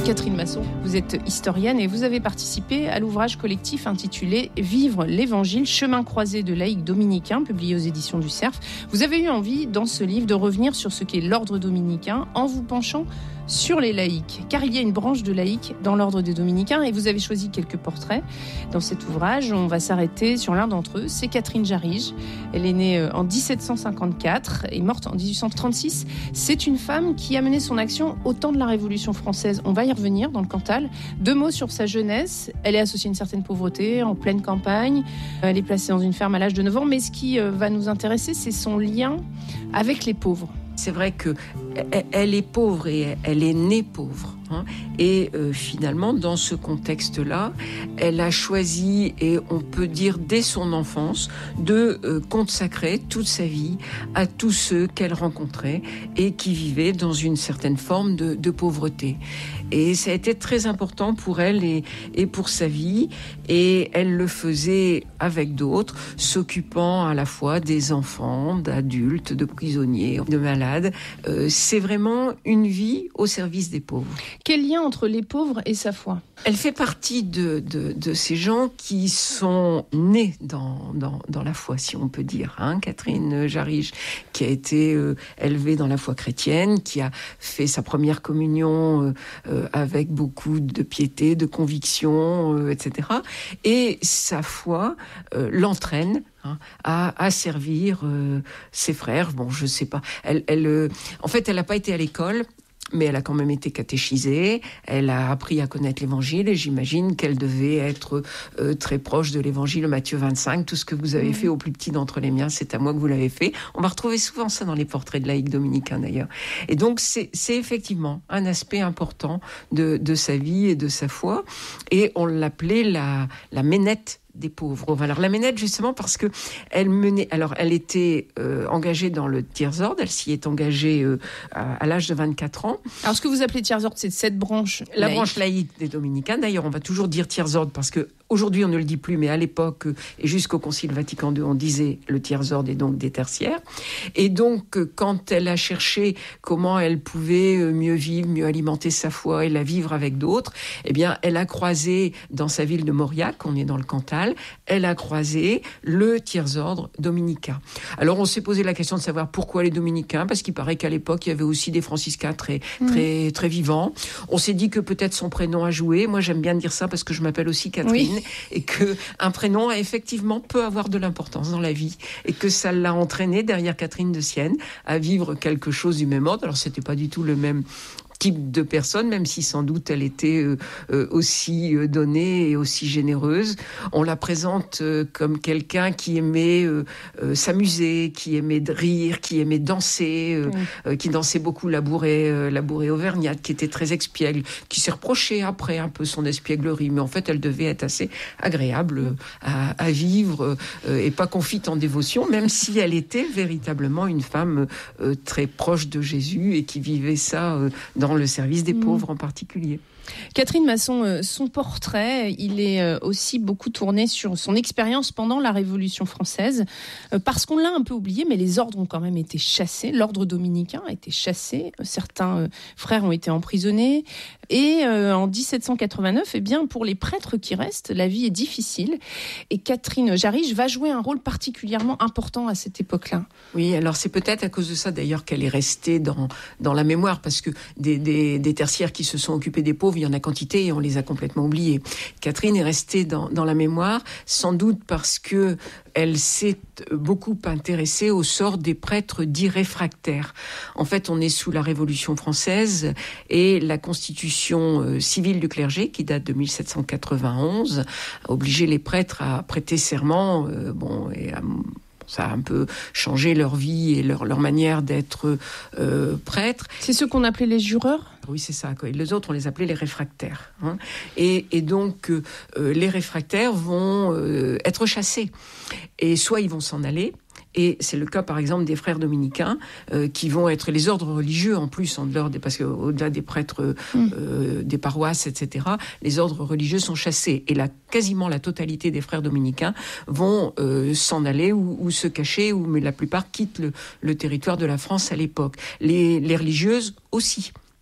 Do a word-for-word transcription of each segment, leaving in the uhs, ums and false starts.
Catherine Masson, vous êtes historienne et vous avez participé à l'ouvrage collectif intitulé « Vivre l'Évangile, chemin croisé de laïcs dominicains » publié aux éditions du Cerf. Vous avez eu envie, dans ce livre, de revenir sur ce qu'est l'ordre dominicain en vous penchant sur les laïcs, car il y a une branche de laïcs dans l'ordre des dominicains et vous avez choisi quelques portraits dans cet ouvrage. On va s'arrêter sur l'un d'entre eux, c'est Catherine Jarige. Elle est née en dix-sept cent cinquante-quatre et morte en dix-huit cent trente-six. C'est une femme qui a mené son action au temps de la Révolution française. On va y revenir dans le Cantal. Deux mots sur sa jeunesse. Elle est associée à une certaine pauvreté, en pleine campagne. Elle est placée dans une ferme à l'âge de neuf ans, mais ce qui va nous intéresser, c'est son lien avec les pauvres. C'est vrai qu'elle est pauvre et elle est née pauvre. Hein, et euh, finalement, dans ce contexte-là, elle a choisi, et on peut dire dès son enfance, de euh, consacrer toute sa vie à tous ceux qu'elle rencontrait et qui vivaient dans une certaine forme de, de pauvreté. Et ça a été très important pour elle et, et pour sa vie. Et elle le faisait avec d'autres, s'occupant à la fois des enfants, d'adultes, de prisonniers, de malades. Euh, c'est vraiment une vie au service des pauvres. Quel lien entre les pauvres et sa foi ? Elle fait partie de, de, de ces gens qui sont nés dans, dans, dans la foi, si on peut dire. Hein, Catherine Jarige, qui a été euh, élevée dans la foi chrétienne, qui a fait sa première communion euh, euh, avec beaucoup de piété, de conviction, euh, et cetera. Et sa foi euh, l'entraîne Hein, à, à servir euh, ses frères. Bon, je sais pas. Elle, elle, euh, en fait, elle n'a pas été à l'école, mais elle a quand même été catéchisée. Elle a appris à connaître l'Évangile et j'imagine qu'elle devait être euh, très proche de l'Évangile, Matthieu vingt-cinq. Tout ce que vous avez mmh. fait au plus petit d'entre les miens, c'est à moi que vous l'avez fait. On va retrouver souvent ça dans les portraits de laïcs dominicains d'ailleurs. Et donc, c'est, c'est effectivement un aspect important de, de sa vie et de sa foi. Et on l'appelait la, la ménette des pauvres. Alors la ménette, justement, parce que elle menait, alors elle était euh, engagée dans le tiers-ordre, elle s'y est engagée euh, à, à l'âge de vingt-quatre ans. Alors ce que vous appelez tiers-ordre, c'est cette branche La laïque. branche laïque des dominicains. D'ailleurs, on va toujours dire tiers-ordre parce que aujourd'hui on ne le dit plus, mais à l'époque et jusqu'au Concile Vatican deux, on disait le tiers-ordre et donc des tertiaires. Et donc, quand elle a cherché comment elle pouvait mieux vivre, mieux alimenter sa foi et la vivre avec d'autres, eh bien, elle a croisé dans sa ville de Mauriac, on est dans le Cantal, elle a croisé le tiers-ordre dominicain. Alors, on s'est posé la question de savoir pourquoi les dominicains, parce qu'il paraît qu'à l'époque, il y avait aussi des franciscains très, mmh. très, très vivants. On s'est dit que peut-être son prénom a joué. Moi, j'aime bien dire ça parce que je m'appelle aussi Catherine. Oui. Et qu'un prénom, effectivement, peut avoir de l'importance dans la vie. Et que ça l'a entraîné derrière Catherine de Sienne à vivre quelque chose du même ordre. Alors, c'était pas du tout le même type de personne, même si sans doute elle était euh, euh, aussi euh, donnée et aussi généreuse. On la présente euh, comme quelqu'un qui aimait euh, euh, s'amuser, qui aimait rire, qui aimait danser, euh, oui. euh, qui dansait beaucoup la bourrée, euh, la bourrée auvergnate, qui était très expiègle, qui s'est reproché après un peu son espièglerie, mais en fait elle devait être assez agréable euh, à, à vivre euh, et pas confite en dévotion, même si elle était véritablement une femme euh, très proche de Jésus et qui vivait ça euh, dans dans le service des pauvres en particulier. Catherine Masson, son portrait, il est aussi beaucoup tourné sur son expérience pendant la Révolution française, parce qu'on l'a un peu oublié, mais les ordres ont quand même été chassés. L'ordre dominicain a été chassé, certains frères ont été emprisonnés, et en dix-sept cent quatre-vingt-neuf, eh bien, pour les prêtres qui restent, la vie est difficile, et Catherine Jarige va jouer un rôle particulièrement important à cette époque-là. Oui, alors c'est peut-être à cause de ça d'ailleurs qu'elle est restée dans, dans la mémoire, parce que des, des, des tertiaires qui se sont occupés des pauvres, il y en a quantité et on les a complètement oubliés. Catherine est restée dans, dans la mémoire, sans doute parce que elle s'est beaucoup intéressée au sort des prêtres dits réfractaires. En fait, on est sous la Révolution française et la constitution euh, civile du clergé, qui date de dix-sept cent quatre-vingt-onze, a obligé les prêtres à prêter serment, euh, bon, et à ça a un peu changé leur vie et leur, leur manière d'être euh, prêtres. C'est ce qu'on appelait les jureurs ? Oui, c'est ça. Quoi. Et les autres, on les appelait les réfractaires. Hein. Et, et donc, euh, les réfractaires vont euh, être chassés. Et soit ils vont s'en aller, et c'est le cas, par exemple, des frères dominicains, euh, qui vont être les ordres religieux, en plus, en dehors des, parce qu'au-delà des prêtres euh, mmh. des paroisses, et cetera, les ordres religieux sont chassés. Et la, quasiment la totalité des frères dominicains vont euh, s'en aller ou, ou se cacher, ou, mais la plupart quittent le, le territoire de la France à l'époque. Les, les religieuses aussi.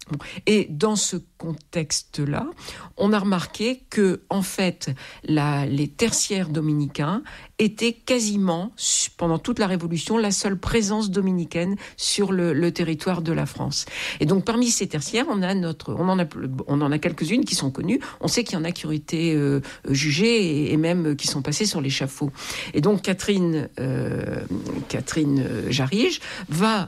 Et dans ce contexte-là, on a remarqué que, en fait, la, les tertiaires dominicains étaient quasiment, pendant toute la Révolution, la seule présence dominicaine sur le, le territoire de la France. Et donc, parmi ces tertiaires, on a notre, on en a, on en a quelques-unes qui sont connues. On sait qu'il y en a qui ont été euh, jugées et, et même qui sont passées sur l'échafaud. Et donc, Catherine, euh, Catherine Jarige va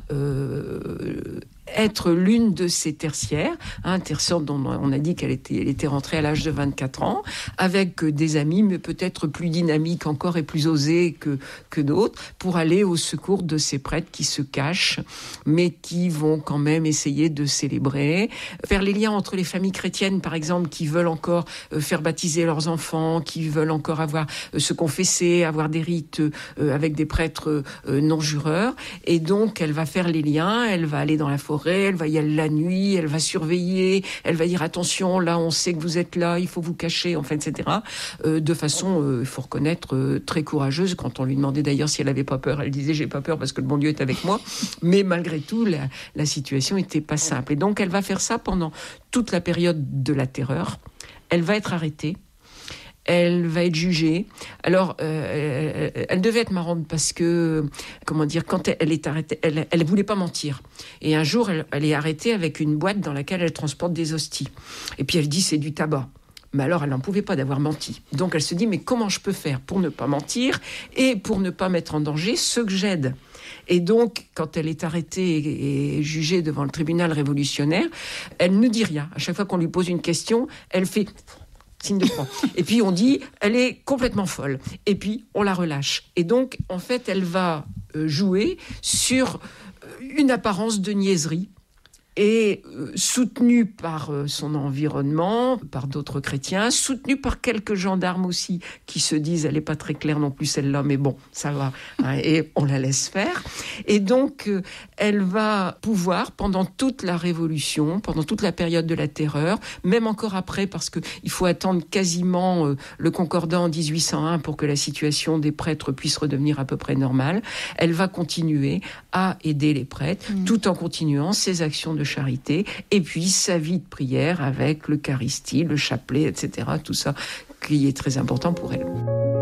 euh, être l'une de ces tertiaires, hein, tertiaire dont on a dit qu'elle était, elle était rentrée à l'âge de vingt-quatre ans, avec des amis, mais peut-être plus dynamiques encore et plus osés que, que d'autres, pour aller au secours de ces prêtres qui se cachent, mais qui vont quand même essayer de célébrer, faire les liens entre les familles chrétiennes, par exemple, qui veulent encore faire baptiser leurs enfants, qui veulent encore avoir se confesser, avoir des rites avec des prêtres non jureurs, et donc elle va faire les liens, elle va aller dans la forêt, elle va y aller la nuit, elle va surveiller, elle va dire attention, là on sait que vous êtes là, il faut vous cacher, enfin, et cetera. Euh, de façon, il euh, faut reconnaître, euh, très courageuse. Quand on lui demandait d'ailleurs si elle avait pas peur, elle disait j'ai pas peur parce que le bon Dieu est avec moi. Mais malgré tout, la, la situation était pas simple. Et donc elle va faire ça pendant toute la période de la terreur. Elle va être arrêtée. Elle va être jugée. Alors, euh, elle, elle devait être marrante parce que, comment dire, quand elle, elle est arrêtée, elle, elle voulait pas mentir. Et un jour, elle, elle est arrêtée avec une boîte dans laquelle elle transporte des hosties. Et puis elle dit c'est du tabac. Mais alors, elle n'en pouvait pas d'avoir menti. Donc, elle se dit mais comment je peux faire pour ne pas mentir et pour ne pas mettre en danger ceux que j'aide. Et donc, quand elle est arrêtée et, et jugée devant le tribunal révolutionnaire, elle ne dit rien. À chaque fois qu'on lui pose une question, elle fait signe de croix. Et puis on dit, elle est complètement folle. Et puis on la relâche. Et donc, en fait, elle va jouer sur une apparence de niaiserie et euh, soutenue par euh, son environnement, par d'autres chrétiens, soutenue par quelques gendarmes aussi qui se disent, elle n'est pas très claire non plus celle-là, mais bon, ça va, hein, et on la laisse faire. Et donc, euh, elle va pouvoir, pendant toute la Révolution, pendant toute la période de la Terreur, même encore après, parce qu'il faut attendre quasiment euh, le Concordat en dix-huit cent un pour que la situation des prêtres puisse redevenir à peu près normale, elle va continuer à aider les prêtres, mmh. tout en continuant ses actions de charité, et puis sa vie de prière avec l'Eucharistie, le chapelet, et cetera. Tout ça qui est très important pour elle.